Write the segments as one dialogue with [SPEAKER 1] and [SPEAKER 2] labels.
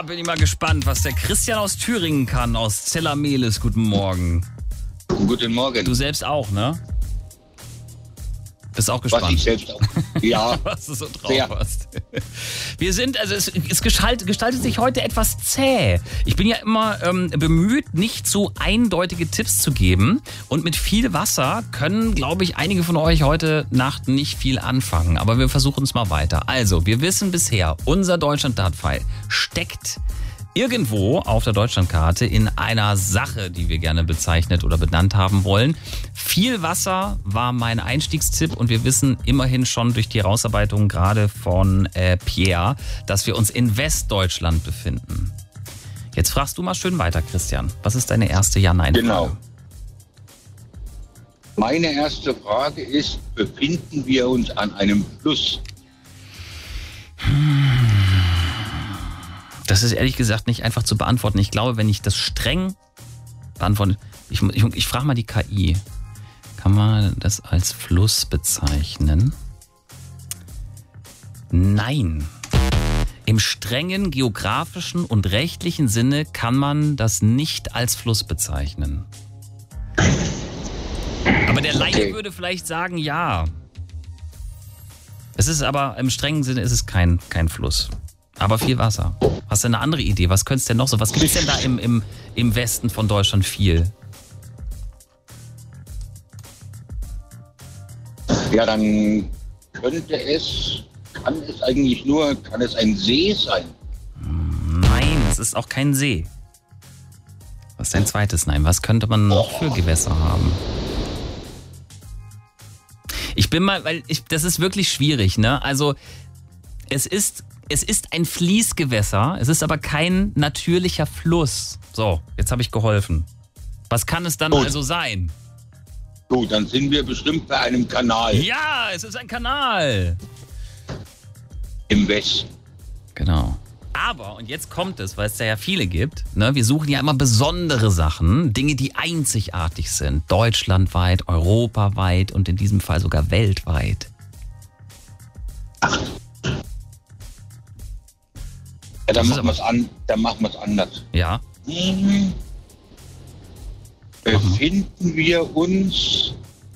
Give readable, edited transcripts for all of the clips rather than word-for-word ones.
[SPEAKER 1] Bin ich mal gespannt, was der Christian aus Thüringen kann, aus Zellamelis. Guten Morgen.
[SPEAKER 2] Guten Morgen.
[SPEAKER 1] Du selbst auch, ne? Bist auch gespannt.
[SPEAKER 2] Was ich selbst auch. Ja.
[SPEAKER 1] Was du so drauf hast. Wir sind, also es gestaltet sich heute etwas zäh. Ich bin ja immer bemüht, nicht so eindeutige Tipps zu geben. Und mit viel Wasser können, glaube ich, einige von euch heute Nacht nicht viel anfangen. Aber wir versuchen es mal weiter. Also, wir wissen bisher, unser Deutschland-Dartpfeil steckt irgendwo auf der Deutschlandkarte in einer Sache, die wir gerne bezeichnet oder benannt haben wollen. Viel Wasser war mein Einstiegstipp und wir wissen immerhin schon durch die Herausarbeitung gerade von Pierre, dass wir uns in Westdeutschland befinden. Jetzt fragst du mal schön weiter, Christian. Was ist deine erste Ja-Nein-Frage?
[SPEAKER 2] Genau. Meine erste Frage ist, befinden wir uns an einem Fluss?
[SPEAKER 1] Das ist ehrlich gesagt nicht einfach zu beantworten. Ich glaube, wenn ich das streng beantworte, ich frage mal die KI. Kann man das als Fluss bezeichnen? Nein. Im strengen geografischen und rechtlichen Sinne kann man das nicht als Fluss bezeichnen. Aber der Laie würde vielleicht sagen, ja. Es ist aber, im strengen Sinne ist es kein Fluss. Aber viel Wasser. Hast du eine andere Idee? Was könntest du denn noch so? Was gibt es denn da im Westen von Deutschland viel?
[SPEAKER 2] Ja, dann kann es ein See sein?
[SPEAKER 1] Nein, es ist auch kein See. Was ist dein zweites Nein? Was könnte man noch für Gewässer haben? Das ist wirklich schwierig, ne? Also, es ist ein Fließgewässer, es ist aber kein natürlicher Fluss. So, jetzt habe ich geholfen. Was kann es dann also sein?
[SPEAKER 2] Gut, dann sind wir bestimmt bei einem Kanal.
[SPEAKER 1] Ja, es ist ein Kanal.
[SPEAKER 2] Im Westen.
[SPEAKER 1] Genau. Aber, und jetzt kommt es, weil es da ja viele gibt, ne, wir suchen ja immer besondere Sachen, Dinge, die einzigartig sind. Deutschlandweit, europaweit und in diesem Fall sogar weltweit.
[SPEAKER 2] Ach. Ja, dann machen wir es anders.
[SPEAKER 1] Ja.
[SPEAKER 2] Befinden wir uns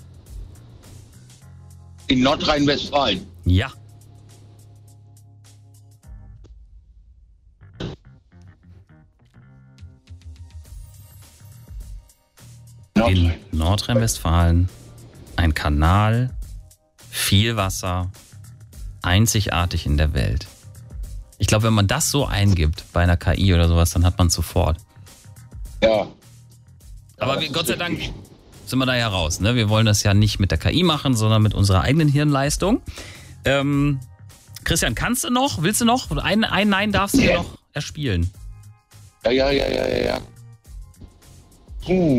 [SPEAKER 2] in Nordrhein-Westfalen?
[SPEAKER 1] Ja. In Nordrhein-Westfalen ein Kanal, viel Wasser, einzigartig in der Welt. Ich glaube, wenn man das so eingibt bei einer KI oder sowas, dann hat man es sofort.
[SPEAKER 2] Ja.
[SPEAKER 1] Aber Gott sei Dank sind wir da ja raus. Ne? Wir wollen das ja nicht mit der KI machen, sondern mit unserer eigenen Hirnleistung. Christian, kannst du noch? Willst du noch? Ein Nein darfst du noch erspielen.
[SPEAKER 2] Ja.